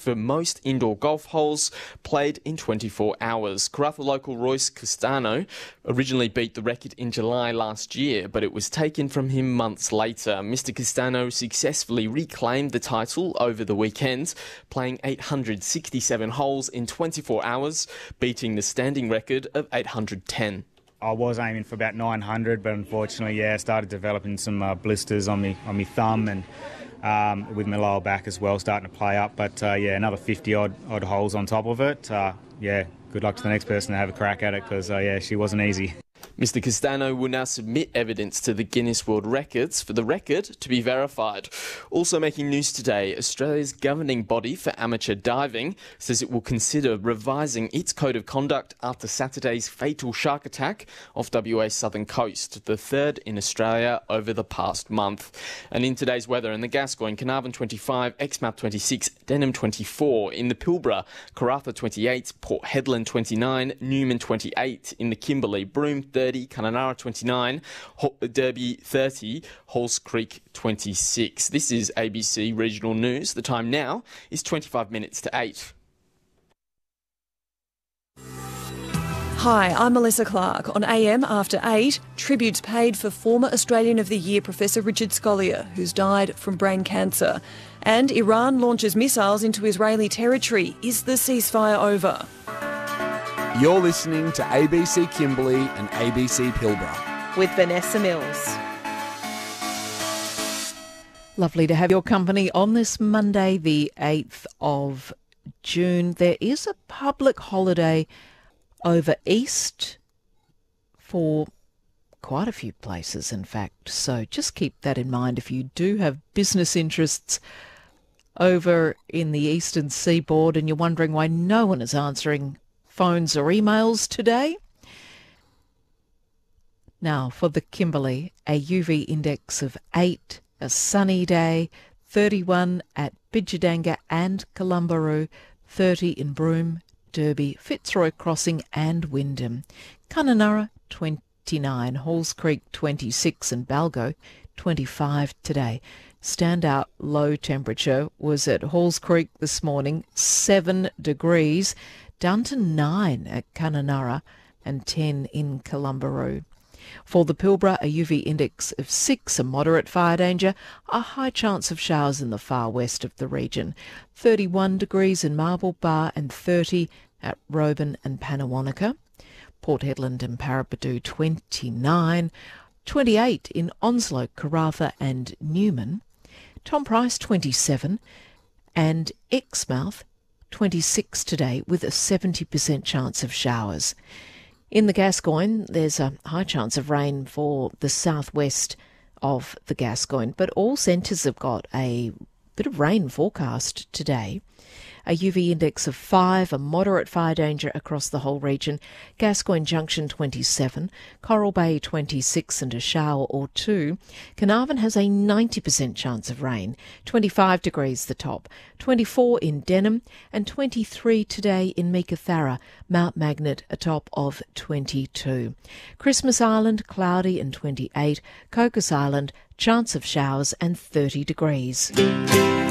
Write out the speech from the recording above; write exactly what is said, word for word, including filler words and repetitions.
for most indoor golf holes played in twenty-four hours. Karratha local Royce Castano originally beat the record in July last year, but it was taken from him months later. Mister Castano successfully reclaimed the title over the weekend, playing eight hundred sixty-seven holes in twenty-four hours, beating the standing record of eight hundred ten. I was aiming for about nine hundred, but unfortunately, yeah, I started developing some uh, blisters on me on my thumb and um, with my lower back as well, starting to play up. But uh, yeah, another fifty odd odd holes on top of it. Uh, yeah, good luck to the next person to have a crack at it, because uh, yeah, she wasn't easy. Mister Castano will now submit evidence to the Guinness World Records for the record to be verified. Also making news today, Australia's governing body for amateur diving says it will consider revising its code of conduct after Saturday's fatal shark attack off W A's southern coast, the third in Australia over the past month. And in today's weather, in the Gascoyne, Carnarvon twenty-five, Exmouth twenty-six, Denham twenty-four, in the Pilbara, Karratha twenty-eight, Port Hedland twenty-nine, Newman twenty-eight, in the Kimberley, Broome thirty, Kununurra twenty-nine, Derby thirty, Halls Creek twenty-six. This is A B C Regional News. The time now is twenty-five minutes to eight. Hi, I'm Melissa Clark. On A M After eight, tributes paid for former Australian of the Year Professor Richard Scolyer, who's died from brain cancer. And Iran launches missiles into Israeli territory. Is the ceasefire over? You're listening to A B C Kimberley and A B C Pilbara. With Vanessa Mills. Lovely to have your company on this Monday, the eighth of June. There is a public holiday over East for quite a few places, in fact. So just keep that in mind if you do have business interests over in the eastern seaboard and you're wondering why no one is answering phones or emails today. Now, for the Kimberley, a U V index of eight, a sunny day, thirty-one at Bidjadanga and Columbaroo, thirty in Broome, Derby, Fitzroy Crossing and Wyndham. Kununurra, twenty-nine, Halls Creek, twenty-six and Balgo, twenty-five today. Standout low temperature was at Halls Creek this morning, seven degrees, down to nine at Kununurra and ten in Columbaroo. For the Pilbara, a U V index of six, a moderate fire danger, a high chance of showers in the far west of the region. thirty-one degrees in Marble Bar and thirty at Roban and Pannawonica. Port Hedland and Paraburdoo, twenty-nine. twenty-eight in Onslow, Karratha and Newman. Tom Price, twenty-seven. And Exmouth, twenty-six today, with a seventy percent chance of showers. In the Gascoyne, there's a high chance of rain for the southwest of the Gascoyne, but all centres have got a bit of rain forecast today. A U V index of five, a moderate fire danger across the whole region. Gascoyne Junction, twenty-seven. Coral Bay, twenty-six and a shower or two. Carnarvon has a ninety percent chance of rain. twenty-five degrees the top. twenty-four in Denham and twenty-three today in Meekatharra. Mount Magnet, a top of twenty-two. Christmas Island, cloudy and twenty-eight. Cocos Island, chance of showers and thirty degrees.